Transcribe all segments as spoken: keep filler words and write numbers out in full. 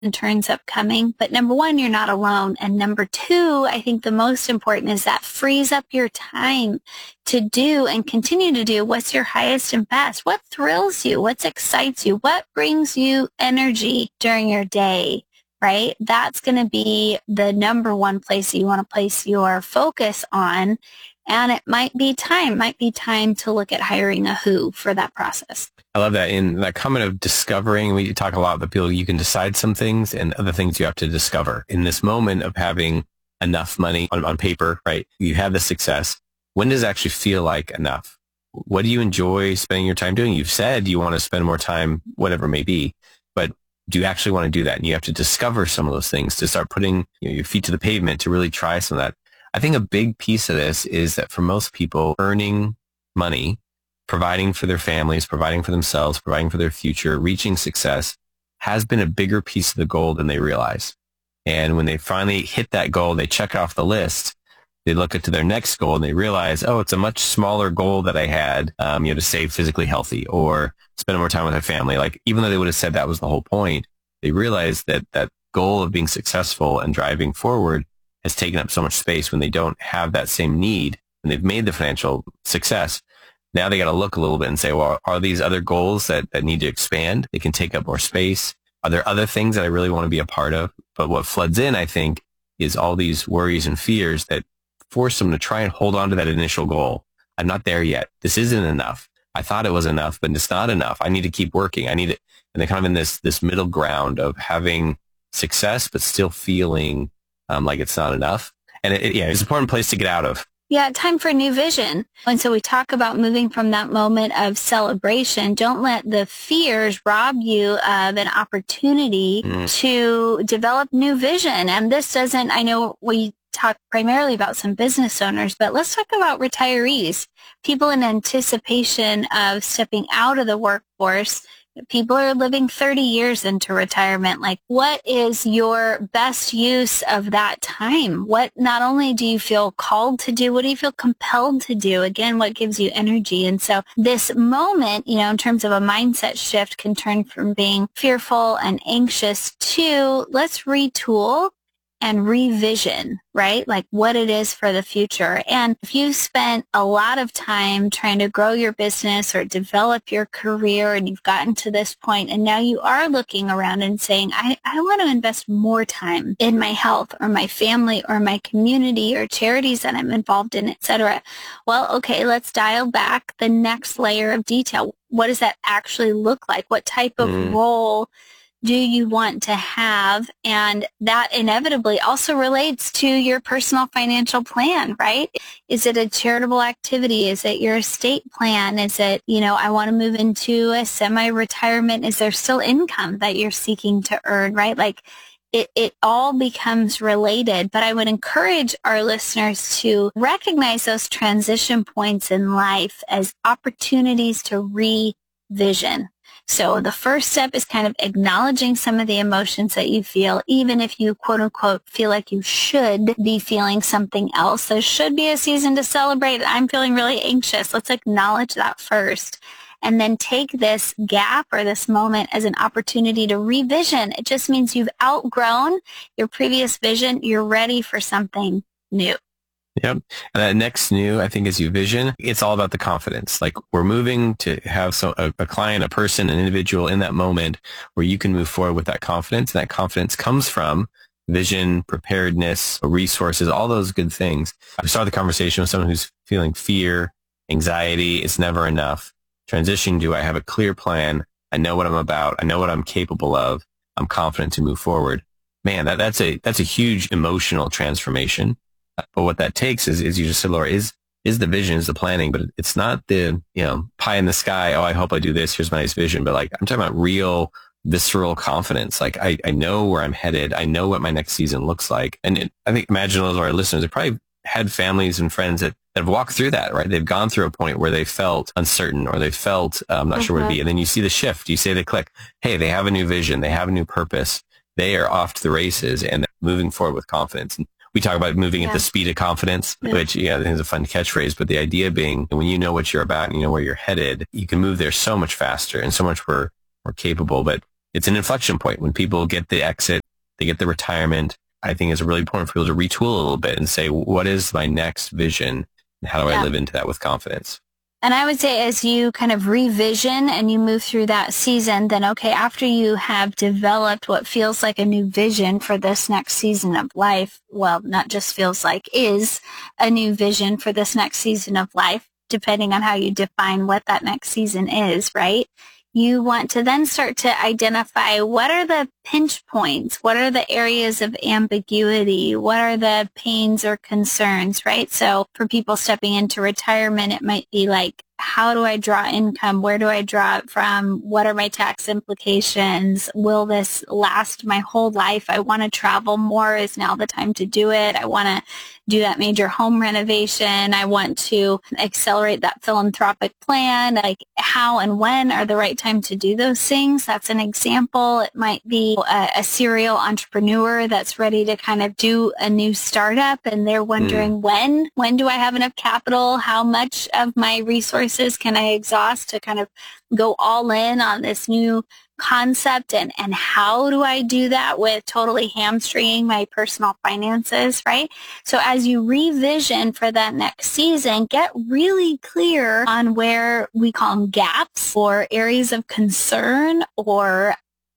and turns upcoming. But number one, you're not alone. And number two, I think the most important is that frees up your time to do and continue to do what's your highest and best. What thrills you? What excites you? What brings you energy during your day, right? That's going to be the number one place you want to place your focus on. And it might be time, might be time to look at hiring a who for that process. I love that. In that comment of discovering, we talk a lot about people, you can decide some things and other things you have to discover. In this moment of having enough money on, on paper, right? You have the success. When does it actually feel like enough? What do you enjoy spending your time doing? You've said you want to spend more time, whatever it may be, but do you actually want to do that? And you have to discover some of those things to start putting, you know, your feet to the pavement to really try some of that. I think a big piece of this is that for most people, earning money, providing for their families, providing for themselves, providing for their future, reaching success has been a bigger piece of the goal than they realize. And when they finally hit that goal, they check off the list, they look into their next goal and they realize, oh, it's a much smaller goal that I had, um, you know, to stay physically healthy or spend more time with their family. Like, even though they would have said that was the whole point, they realize that that goal of being successful and driving forward has taken up so much space when they don't have that same need and they've made the financial success. Now they got to look a little bit and say, well, are these other goals that, that need to expand? They can take up more space. Are there other things that I really want to be a part of? But what floods in, I think, is all these worries and fears that force them to try and hold on to that initial goal. I'm not there yet. This isn't enough. I thought it was enough, but it's not enough. I need to keep working. I need it. And they're kind of in this, this middle ground of having success, but still feeling um, like it's not enough. And it, it, yeah, it's an important place to get out of. Yeah, time for a new vision. And so we talk about moving from that moment of celebration. Don't let the fears rob you of an opportunity mm. to develop new vision. And this doesn't, I know we talk primarily about some business owners, but let's talk about retirees, people in anticipation of stepping out of the workforce. People are living thirty years into retirement. Like, what is your best use of that time? What not only do you feel called to do, what do you feel compelled to do? Again, what gives you energy? And so this moment, you know, in terms of a mindset shift, can turn from being fearful and anxious to let's retool and revision, right? Like what it is for the future. And if you spent a lot of time trying to grow your business or develop your career and you've gotten to this point and now you are looking around and saying, I, I want to invest more time in my health or my family or my community or charities that I'm involved in, et cetera. Well, okay, let's dial back the next layer of detail. What does that actually look like? What type of mm. role do you want to have? And that inevitably also relates to your personal financial plan, right? Is it a charitable activity? Is it your estate plan? Is it, you know, I want to move into a semi-retirement? Is there still income that you're seeking to earn, right? Like it, it all becomes related, but I would encourage our listeners to recognize those transition points in life as opportunities to revision. So the first step is kind of acknowledging some of the emotions that you feel, even if you quote unquote feel like you should be feeling something else. There should be a season to celebrate. I'm feeling really anxious. Let's acknowledge that first. And then take this gap or this moment as an opportunity to revision. It just means you've outgrown your previous vision. You're ready for something new. Yep. And that next new, I think, as you vision, it's all about the confidence. Like we're moving to have so, a, a client, a person, an individual in that moment where you can move forward with that confidence. And that confidence comes from vision, preparedness, resources, all those good things. I started the conversation with someone who's feeling fear, anxiety. It's never enough. Transitioning to, I have a clear plan. I know what I'm about. I know what I'm capable of. I'm confident to move forward. Man, that, that's a, that's a huge emotional transformation. But what that takes is, is you just said, Laura, is, is the vision, is the planning, but it's not the, you know, pie in the sky. Oh, I hope I do this. Here's my nice vision. But like, I'm talking about real visceral confidence. Like I, I know where I'm headed. I know what my next season looks like. And it, I think imagine those of our listeners, they probably had families and friends that, that have walked through that, right? They've gone through a point where they felt uncertain or they felt, uh, I'm not mm-hmm. sure what it'd be. And then you see the shift. You say they click. Hey, they have a new vision. They have a new purpose. They are off to the races and moving forward with confidence. And we talk about moving yeah. at the speed of confidence, yeah. which yeah, I think is a fun catchphrase. But the idea being when you know what you're about and you know where you're headed, you can move there so much faster and so much more, more capable. But it's an inflection point when people get the exit, they get the retirement. I think it's really important for people to retool a little bit and say, what is my next vision? And how do yeah. I live into that with confidence? And I would say as you kind of revision and you move through that season, then okay, after you have developed what feels like a new vision for this next season of life, well, not just feels like, is a new vision for this next season of life, depending on how you define what that next season is, right? You want to then start to identify what are the pinch points, what are the areas of ambiguity, what are the pains or concerns, right? So for people stepping into retirement, it might be like, how do I draw income? Where do I draw it from? What are my tax implications? Will this last my whole life? I want to travel more. Is now the time to do it? I want to do that major home renovation. I want to accelerate that philanthropic plan. Like how and when are the right time to do those things? That's an example. It might be a, a serial entrepreneur that's ready to kind of do a new startup and they're wondering mm. when, when do I have enough capital? How much of my resources can I exhaust to kind of go all in on this new concept, and, and how do I do that with totally hamstringing my personal finances, right? So as you revision for that next season, get really clear on where we call them gaps or areas of concern or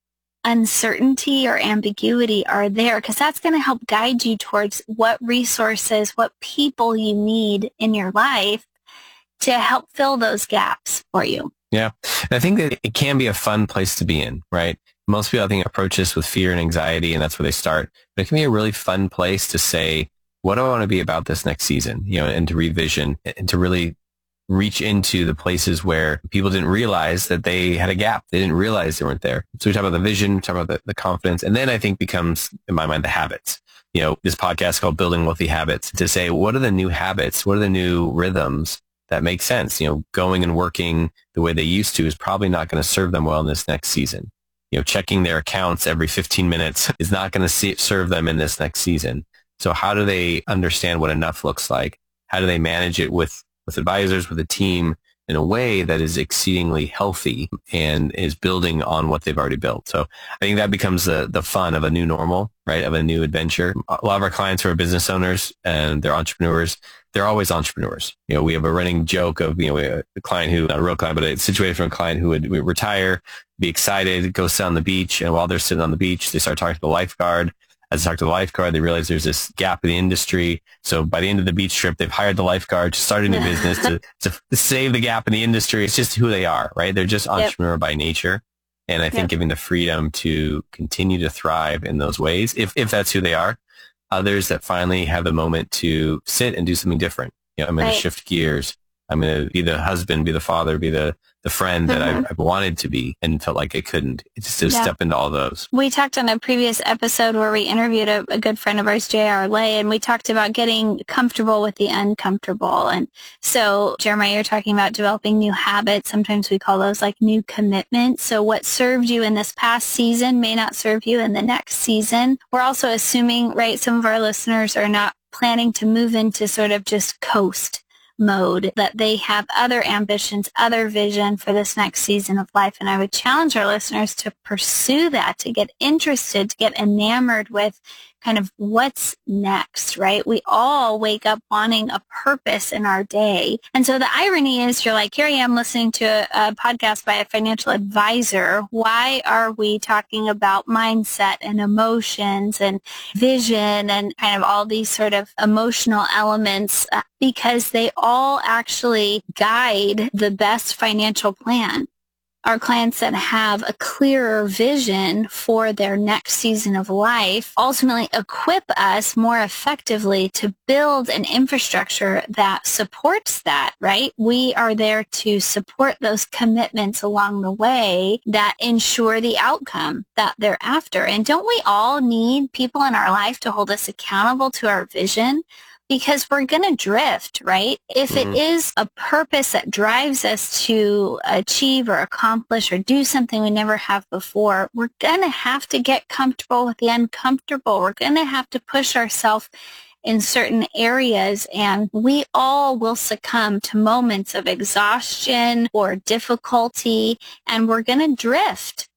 uncertainty or ambiguity are there, because that's going to help guide you towards what resources, what people you need in your life to help fill those gaps for you. Yeah. And I think that it can be a fun place to be in, right? Most people, I think, approach this with fear and anxiety, and that's where they start. But it can be a really fun place to say, what do I want to be about this next season? You know, and to revision and to really reach into the places where people didn't realize that they had a gap. They didn't realize they weren't there. So we talk about the vision, we talk about the, the confidence, and then I think becomes, in my mind, the habits. You know, this podcast called Building Wealthy Habits, to say, what are the new habits? What are the new rhythms that make sense? You know, going and working the way they used to is probably not going to serve them well in this next season. You know, checking their accounts every fifteen minutes is not going to serve them in this next season. So how do they understand what enough looks like? How do they manage it with, with advisors, with a team in a way that is exceedingly healthy and is building on what they've already built? So I think that becomes the, the fun of a new normal, right? Of a new adventure. A lot of our clients who are business owners and they're entrepreneurs, they're always entrepreneurs. You know, we have a running joke of, you know, a client who, not a real client, but a situation from a client who would, would retire, be excited, go sit on the beach. And while they're sitting on the beach, they start talking to the lifeguard. As they talk to the lifeguard, they realize there's this gap in the industry. So by the end of the beach trip, they've hired the lifeguard to start a new business to, to save the gap in the industry. It's just who they are, right? They're just entrepreneur yep. by nature. And I think yep. giving the freedom to continue to thrive in those ways, if, if that's who they are. Others that finally have the moment to sit and do something different. You know, I'm going right. to shift gears. I'm going to be the husband, be the father, be the, the friend that mm-hmm. I've, I've wanted to be and felt like I couldn't. It's just to yeah. step into all those. We talked on a previous episode where we interviewed a, a good friend of ours, J R. Lay, and we talked about getting comfortable with the uncomfortable. And so, Jeremiah, you're talking about developing new habits. Sometimes we call those like new commitments. So what served you in this past season may not serve you in the next season. We're also assuming, right, some of our listeners are not planning to move into sort of just coast mode, that they have other ambitions, other vision for this next season of life. And I would challenge our listeners to pursue that, to get interested, to get enamored with kind of what's next, right? We all wake up wanting a purpose in our day. And so the irony is you're like, here I am listening to a, a podcast by a financial advisor. Why are we talking about mindset and emotions and vision and kind of all these sort of emotional elements? Uh, because they all actually guide the best financial plan. Our clients that have a clearer vision for their next season of life ultimately equip us more effectively to build an infrastructure that supports that, right? We are there to support those commitments along the way that ensure the outcome that they're after. And don't we all need people in our life to hold us accountable to our vision? Because we're going to drift, right? If it is a purpose that drives us to achieve or accomplish or do something we never have before, we're going to have to get comfortable with the uncomfortable. We're going to have to push ourselves in certain areas, and we all will succumb to moments of exhaustion or difficulty, and we're going to drift.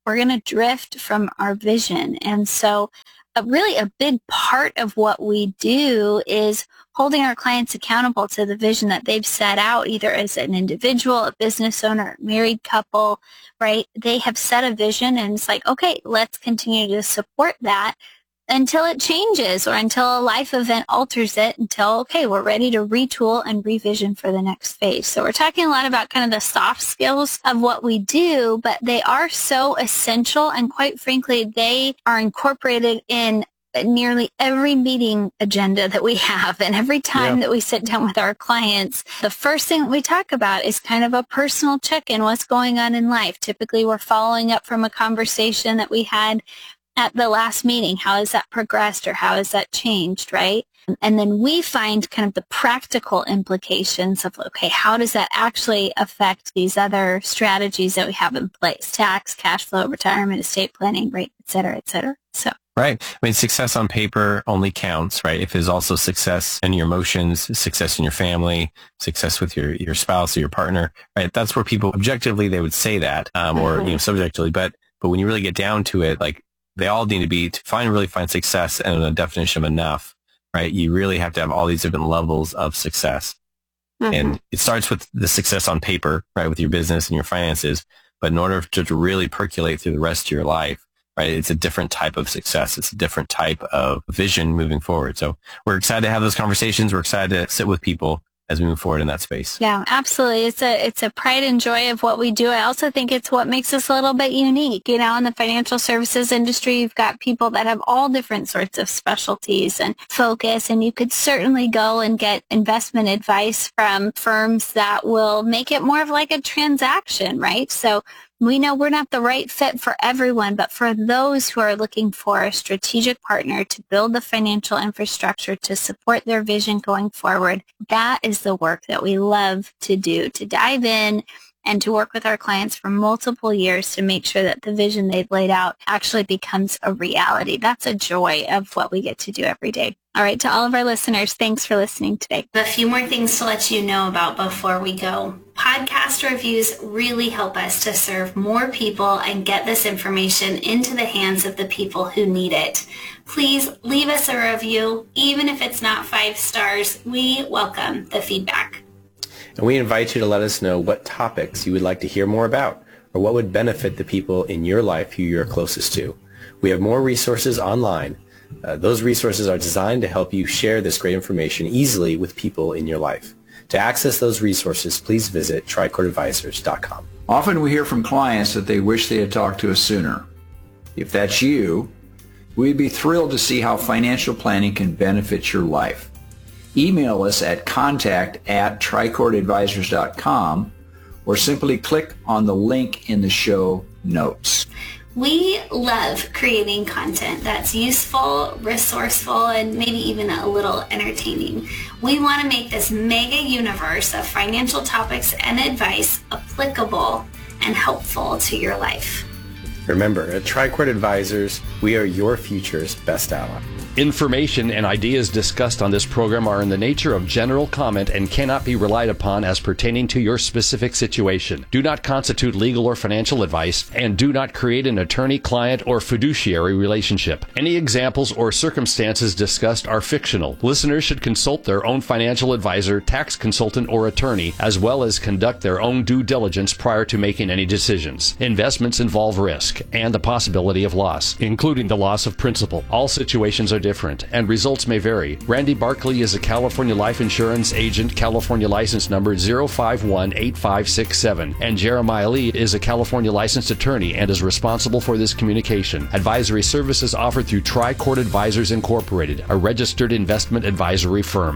we're going to drift from our vision. And so a really a big part of what we do is holding our clients accountable to the vision that they've set out, either as an individual, a business owner, a married couple, right? They have set a vision, and it's like, okay, let's continue to support that until it changes or until a life event alters it, until, okay, we're ready to retool and revision for the next phase. So we're talking a lot about kind of the soft skills of what we do, but they are so essential, and quite frankly, they are incorporated in nearly every meeting agenda that we have. And every time yeah. that we sit down with our clients, the first thing that we talk about is kind of a personal check-in, what's going on in life. Typically, we're following up from a conversation that we had at the last meeting. How has that progressed, or how has that changed, right? And then we find kind of the practical implications of, okay, how does that actually affect these other strategies that we have in place? Tax, cash flow, retirement, estate planning, right, et cetera, et cetera. So. Right. I mean, success on paper only counts, right? If there's also success in your emotions, success in your family, success with your, your spouse or your partner, right? That's where people objectively, they would say that, um, or, you know, subjectively. But, but when you really get down to it, like, they all need to be, to find, really find success and a definition of enough, right? You really have to have all these different levels of success. Mm-hmm. And it starts with the success on paper, right? With your business and your finances. But in order to, to really percolate through the rest of your life, right? It's a different type of success. It's a different type of vision moving forward. So we're excited to have those conversations. We're excited to sit with people as we move forward in that space. Yeah, absolutely. It's a it's a pride and joy of what we do. I also think it's what makes us a little bit unique. You know, in the financial services industry, you've got people that have all different sorts of specialties and focus, and you could certainly go and get investment advice from firms that will make it more of like a transaction, right? So we know we're not the right fit for everyone, but for those who are looking for a strategic partner to build the financial infrastructure to support their vision going forward, that is the work that we love to do, to dive in and to work with our clients for multiple years to make sure that the vision they've laid out actually becomes a reality. That's a joy of what we get to do every day. All right, to all of our listeners, thanks for listening today. A few more things to let you know about before we go. Podcast reviews really help us to serve more people and get this information into the hands of the people who need it. Please leave us a review. Even if it's not five stars, we welcome the feedback. And we invite you to let us know what topics you would like to hear more about, or what would benefit the people in your life who you're closest to. We have more resources online. Uh, those resources are designed to help you share this great information easily with people in your life. To access those resources, please visit tricord advisors dot com. Often we hear from clients that they wish they had talked to us sooner. If that's you, we'd be thrilled to see how financial planning can benefit your life. Email us at contact at tricord advisors dot com or simply click on the link in the show notes. We love creating content that's useful, resourceful, and maybe even a little entertaining. We want to make this mega universe of financial topics and advice applicable and helpful to your life. Remember, at Tricord Advisors, we are your future's best ally. Information and ideas discussed on this program are in the nature of general comment and cannot be relied upon as pertaining to your specific situation. Do not constitute legal or financial advice, and do not create an attorney-client or fiduciary relationship. Any examples or circumstances discussed are fictional. Listeners should consult their own financial advisor, tax consultant, or attorney, as well as conduct their own due diligence prior to making any decisions. Investments involve risk and the possibility of loss, including the loss of principal. All situations are different, and results may vary. Randy Barkley is a California life insurance agent, California license number zero five one eight five six seven, and Jeremiah Lee is a California licensed attorney and is responsible for this communication. Advisory services offered through Tricord Advisors Incorporated, a registered investment advisory firm.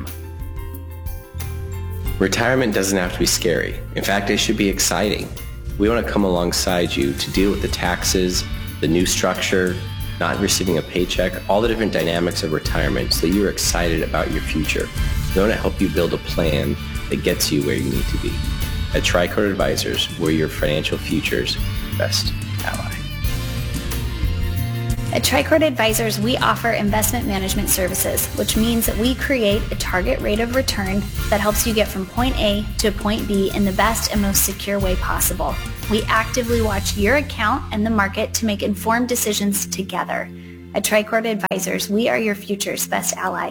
Retirement doesn't have to be scary. In fact, it should be exciting. We want to come alongside you to deal with the taxes, the new structure, not receiving a paycheck, all the different dynamics of retirement so that you're excited about your future. We want to help you build a plan that gets you where you need to be. At Tricord Advisors, we're your financial future's best ally. At Tricord Advisors, we offer investment management services, which means that we create a target rate of return that helps you get from point A to point B in the best and most secure way possible. We actively watch your account and the market to make informed decisions together. At Tricord Advisors, we are your future's best ally.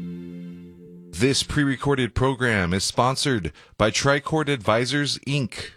This pre-recorded program is sponsored by Tricord Advisors, Incorporated.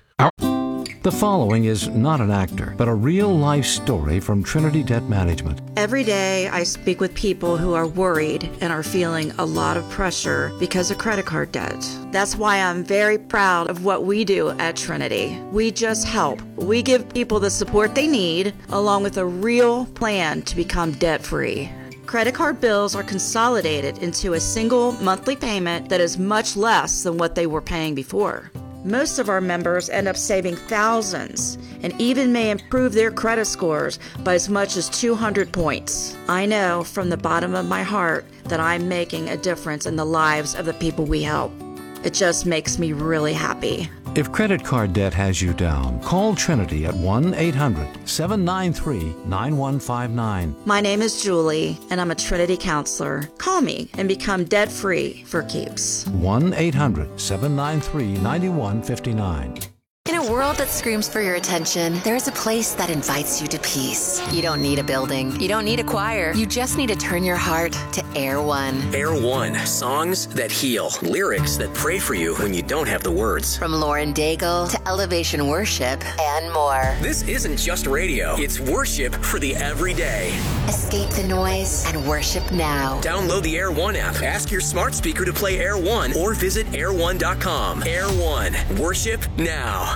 The following is not an actor, but a real-life story from Trinity Debt Management. Every day I speak with people who are worried and are feeling a lot of pressure because of credit card debt. That's why I'm very proud of what we do at Trinity. We just help. We give people the support they need, along with a real plan to become debt-free. Credit card bills are consolidated into a single monthly payment that is much less than what they were paying before. Most of our members end up saving thousands and even may improve their credit scores by as much as two hundred points. I know from the bottom of my heart that I'm making a difference in the lives of the people we help. It just makes me really happy. If credit card debt has you down, call Trinity at one eight hundred seven nine three nine one five nine. My name is Julie, and I'm a Trinity counselor. Call me and become debt-free for keeps. one eight hundred seven nine three nine one five nine. In a world that screams for your attention, there's a place that invites you to peace. You don't need a building. You don't need a choir. You just need to turn your heart to Air One. Air One. Songs that heal. Lyrics that pray for you when you don't have the words. From Lauren Daigle to Elevation Worship and more. This isn't just radio. It's worship for the everyday. Escape the noise and worship now. Download the Air One app. Ask your smart speaker to play Air One or visit air one dot com. Air One. Worship now.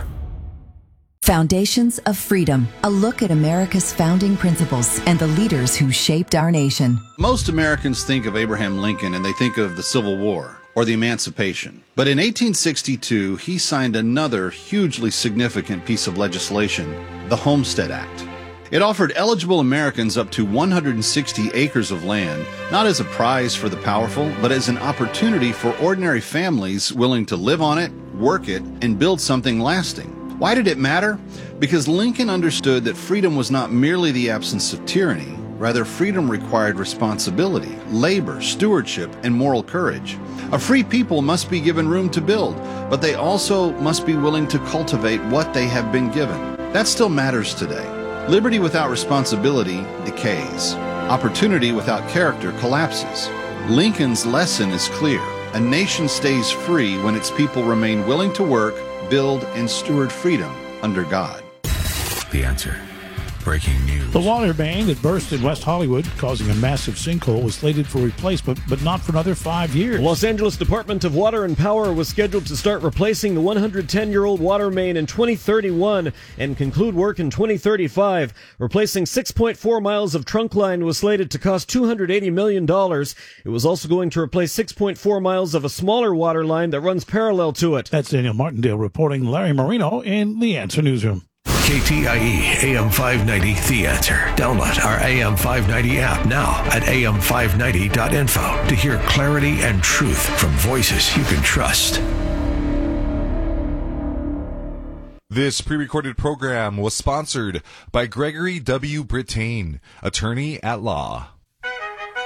Foundations of Freedom, a look at America's founding principles and the leaders who shaped our nation. Most Americans think of Abraham Lincoln and they think of the Civil War or the Emancipation. But in eighteen sixty-two, he signed another hugely significant piece of legislation, the Homestead Act. It offered eligible Americans up to one hundred sixty acres of land, not as a prize for the powerful, but as an opportunity for ordinary families willing to live on it, work it, and build something lasting. Why did it matter? Because Lincoln understood that freedom was not merely the absence of tyranny. Rather, freedom required responsibility, labor, stewardship, and moral courage. A free people must be given room to build, but they also must be willing to cultivate what they have been given. That still matters today. Liberty without responsibility decays. Opportunity without character collapses. Lincoln's lesson is clear. A nation stays free when its people remain willing to work, build, and steward freedom under God. The Answer. Breaking news. The water main that burst in West Hollywood, causing a massive sinkhole, was slated for replacement, but not for another five years. The Los Angeles Department of Water and Power was scheduled to start replacing the one hundred ten-year-old water main in twenty thirty-one and conclude work in twenty thirty-five. Replacing six point four miles of trunk line was slated to cost two hundred eighty million dollars. It was also going to replace six point four miles of a smaller water line that runs parallel to it. That's Daniel Martindale reporting. Larry Marino in the Answer Newsroom. K T I E A M five ninety, The Answer. Download our A M five ninety app now at A M five ninety dot info to hear clarity and truth from voices you can trust. This pre-recorded program was sponsored by Gregory W. Brittain, attorney at law.